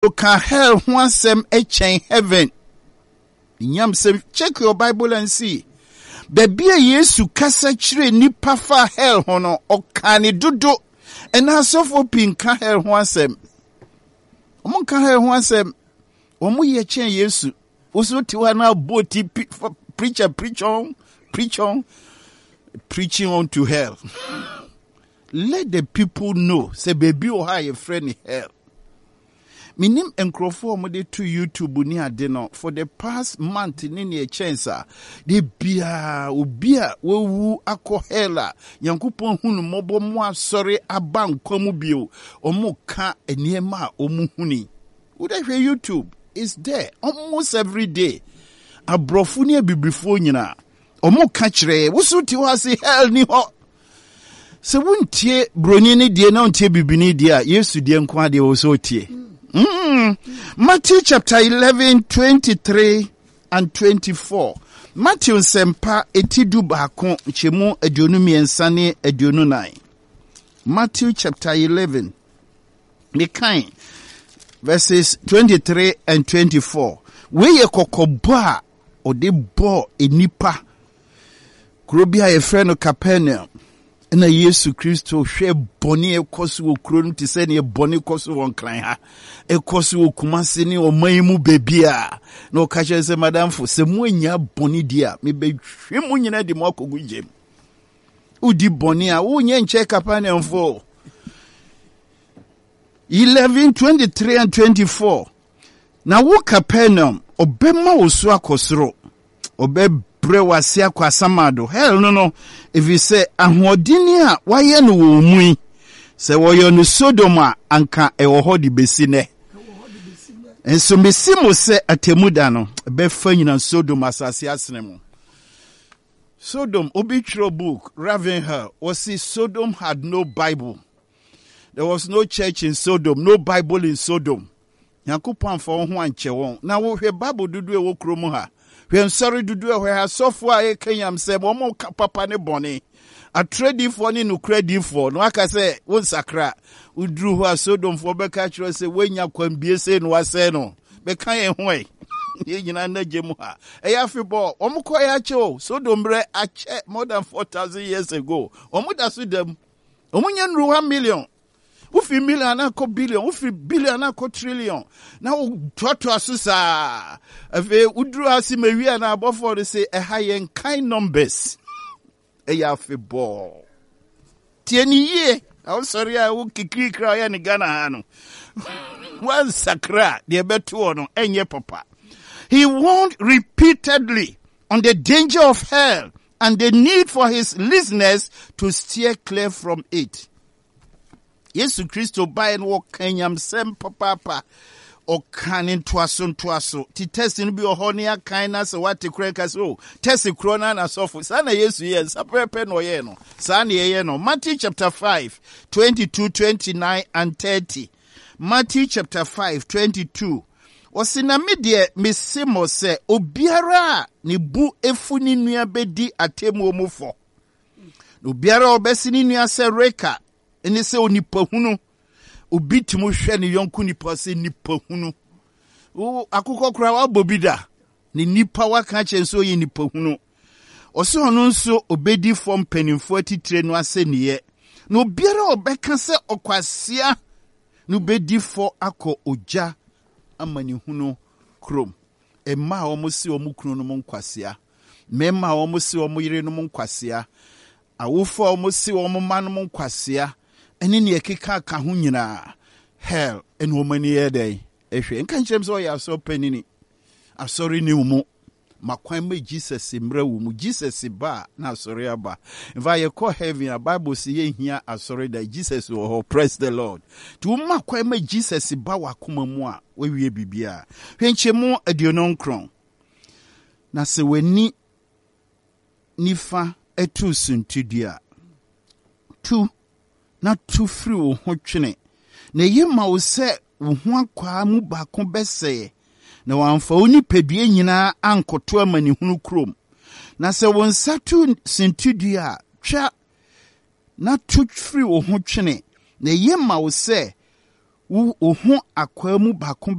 Kristo can hell one sem a chain heaven. Nyam say check your Bible and see. Baby Yesu kasa chire nipa fa hell hono okane dodo. And also for pin ka hell one sem. Omo ka hell one sem. Omo ye chain Yesu. Oso tiwa na boti preaching on to hell. Let the people know. Say baby or high a friend in hell. Minim enkrofo mode to YouTube ni ade no for the past month ni chance de bia obia wewu akọ hela yankopon hunu mobo mu asori aban kwamu bio omo ka eniema omu huni would YouTube is there almost every day abrofu ni bibrifo nyina omo ka kire woso ti ho ase hell ni ho se wuntie broni ni die na untie bibini die a Yesu die nko ade wo so tie. Matthew chapter 11, 23 and 24. Matthew sempa etidu baako chemu aduonu miensa ne aduonu nine. Matthew chapter 11. Mekan verses 23 and 24. Weye kokobo a ode bo enipa. Krobia ye frɛ no Capernaum. Na Yesu Kristo hwe boni ekoso wo kuro no tise ne boni ekoso won kran ha ekoso wo kumase ne o manmu bebia na o ka che se madam fo se mu anya boni dia me be hwe mu nyina di mo akogu jem udi boni a wo nye nche Capernaum fo 11 23 and 24 na wo Capernaum obema wo so akosoro obe brewasi akwa samado hell no if you say ahodini a waye no wo mu se woyo no Sodoma anka ewo hodi besine enso mesimo se atemuda no be fa nyina Sodoma asase asene mu Sodom obitro book Ravenhill was see Sodom had no Bible. There was no church in Sodom, no Bible in Sodom. Yakupon for ho anche won na wo hwe Bible dudu e wo kromu ha when sorry do do where software Kenyam say mo papa ne boni a trade for ni no credit for no aka say won sakra udru ho Sodom for be ka kire say wenya kwambie say no wase no be kan ye ho e ye nyina na gemu ha e ya fibọ omo ko ya che o Sodom bre a che more than 4,000 years ago omo da so dem omo nya nru 1 million ufi million na ko billion ufi billion na ko trillion na toto asusa afi udru asimewia na abofo de say a high kind numbers e ya fibọ tieni ye I'm sorry I will kikiri kra ya ni Ghana ha no one sakra de beto no enye papa. He warned repeatedly on the danger of hell and the need for his listeners to steer clear from it. Yesu Kristo bae no kanyam sem papa o kanin twaso ti test no bi o ho ne akan na se wate krenka so test krona na sofo sana Yesu ye sapepe no ye no sana ye no. Matthew chapter 5 22 29 and 30. Matthew chapter 5 22. Osina medie mesimo se obiara ne bu efuni nua bedi atemu omufo obiara obesi ni nua se reka eni se onipa hunu obitimu hwe ne yonku nipa se nipa hunu o akukọ kura wa bobida ne nipa waka chenso ye nipa hunu oso hono nso obedi fom penimfo atitire no ase niye na obiara obeka se okwasea no bedi fo akọ oja amani hunu krom emma omusi omukunu no monkwasea memma omusi omuyire no monkwasea awofo omusi omuma no monkwasea eni ne ekeka ka ho nyina hell en womani yedai ehwe nka nkyem so ya so panini asori ni umu makwan me Jesus mra wumu Jesus ba na asori aba mfa ye call heaven a Bible say ye hia asori da Jesus wo praise the Lord tu makwan me Jesus ba wakoma mu a wewie bibia hwenchemu aduonon kron na se wani nifa etu suntudia tu na tu free wo ho twene na yema wo se wo ho akwa mu ba ko bese na wamfa oni pedue nyina ankoto amani hunu krom na se won satu sintudua twa na tu free wo ho twene na yema wo se wo ho akwa mu ba ko